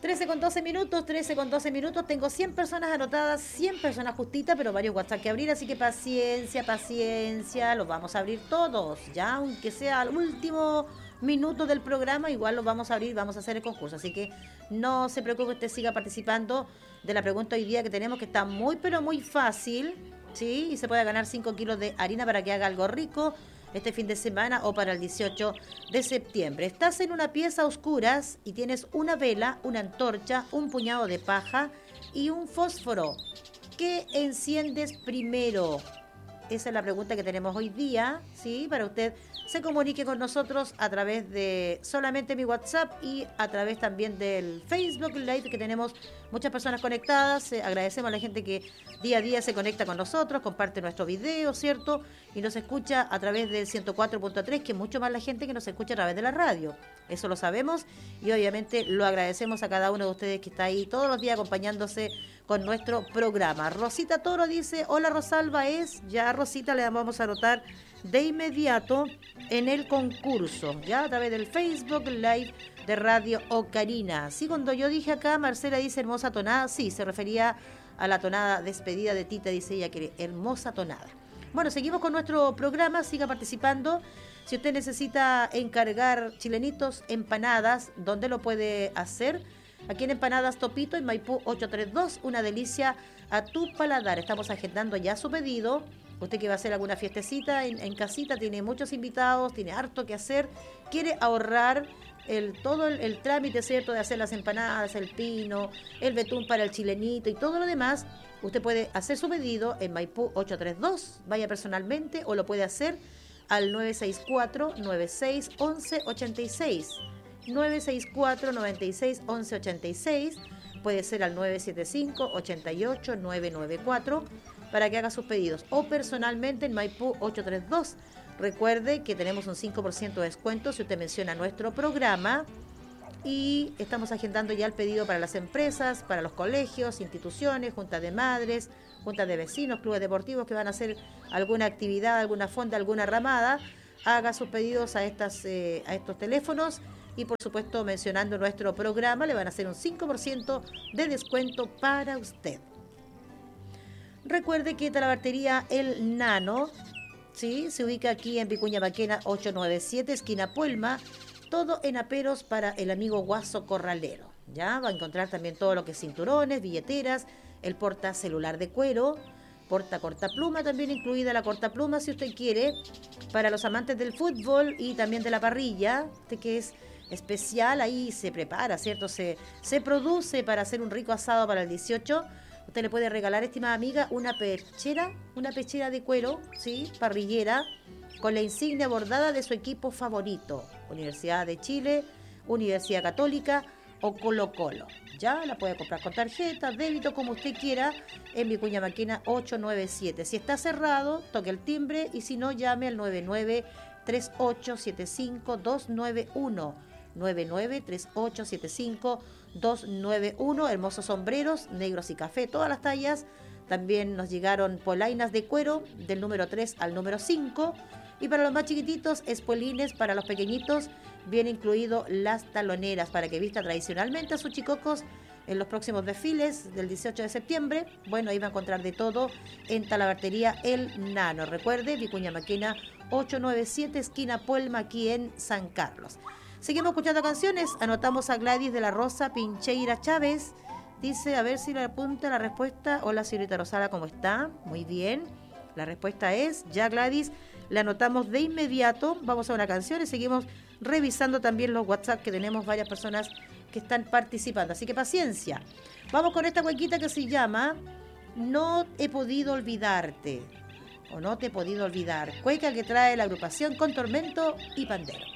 13 con 12 minutos, tengo 100 personas anotadas, 100 personas justitas, pero varios WhatsApp que abrir, así que paciencia, los vamos a abrir todos, ya, aunque sea al último minuto del programa, igual los vamos a abrir, vamos a hacer el concurso, así que no se preocupe, usted siga participando de la pregunta hoy día que tenemos, que está muy, pero muy fácil, ¿sí? Y se puede ganar 5 kilos de harina para que haga algo rico este fin de semana o para el 18 de septiembre. Estás en una pieza a oscuras y tienes una vela, una antorcha, un puñado de paja y un fósforo. ¿Qué enciendes primero? Esa es la pregunta que tenemos hoy día, ¿sí? Para usted se comunique con nosotros a través de solamente mi WhatsApp y a través también del Facebook Live, que tenemos muchas personas conectadas. Agradecemos a la gente que día a día se conecta con nosotros, comparte nuestro video, ¿cierto? Y nos escucha a través del 104.3, que es mucho más la gente que nos escucha a través de la radio. Eso lo sabemos y obviamente lo agradecemos a cada uno de ustedes que está ahí todos los días acompañándose con nuestro programa. Rosita Toro dice, hola Rosalba, ya Rosita le vamos a anotar de inmediato en el concurso, ya a través del Facebook Live de Radio Ocarina. Sí, cuando yo dije acá, Marcela dice hermosa tonada, sí, se refería a la tonada despedida de Tita, dice ella que hermosa tonada. Bueno, seguimos con nuestro programa, siga participando. Si usted necesita encargar chilenitos, empanadas, ¿dónde lo puede hacer? Aquí en Empanadas Topito, en Maipú 832, una delicia a tu paladar. Estamos agendando ya su pedido. Usted que va a hacer alguna fiestecita en casita, tiene muchos invitados, tiene harto que hacer, quiere ahorrar todo el trámite, ¿cierto?, de hacer las empanadas, el pino, el betún para el chilenito y todo lo demás. Usted puede hacer su pedido en Maipú 832, vaya personalmente, o lo puede hacer al 964-96-1186. 964-96-1186, puede ser al 975-88-994 para que haga sus pedidos, o personalmente en Maipú 832. Recuerde que tenemos un 5% de descuento si usted menciona nuestro programa, y estamos agendando ya el pedido para las empresas, para los colegios, instituciones, juntas de madres, juntas de vecinos, clubes deportivos que van a hacer alguna actividad, alguna fonda, alguna ramada. Haga sus pedidos a estos teléfonos y, por supuesto, mencionando nuestro programa, le van a hacer un 5% de descuento para usted. Recuerde que Talabartería El Nano, ¿sí?, se ubica aquí en Vicuña Maquena 897, esquina Puelma. Todo en aperos para el amigo Guaso Corralero. Ya va a encontrar también todo lo que es cinturones, billeteras, el porta celular de cuero, porta cortapluma, también incluida la cortapluma si usted quiere, para los amantes del fútbol y también de la parrilla, que es especial, ahí se prepara, ¿cierto? Se produce para hacer un rico asado para el 18. Usted le puede regalar, estimada amiga, una pechera de cuero, ¿sí?, parrillera, con la insignia bordada de su equipo favorito, Universidad de Chile, Universidad Católica o Colo-Colo. Ya la puede comprar con tarjeta, débito, como usted quiera, en Vicuña Maquena 897. Si está cerrado, toque el timbre, y si no, llame al 993875-291. 993875-291. Hermosos sombreros, negros y café, todas las tallas. También nos llegaron polainas de cuero del número 3 al número 5. Y para los más chiquititos, espuelines para los pequeñitos, viene incluido las taloneras para que vista tradicionalmente a sus chicocos en los próximos desfiles del 18 de septiembre. Bueno, ahí va a encontrar de todo en Talabartería El Nano. Recuerde, Vicuña Maquena 897, esquina Puelma, aquí en San Carlos. Seguimos escuchando canciones. Anotamos a Gladys de la Rosa Pincheira Chávez. Dice, a ver si le apunta la respuesta. Hola, señorita Rosada, ¿cómo está? Muy bien. La respuesta es, ya Gladys, la anotamos de inmediato. Vamos a una canción y seguimos revisando también los WhatsApp, que tenemos varias personas que están participando. Así que paciencia. Vamos con esta cuequita que se llama No he podido olvidarte, o No te he podido olvidar. Cueca que trae la agrupación Con Tormento y Pandero.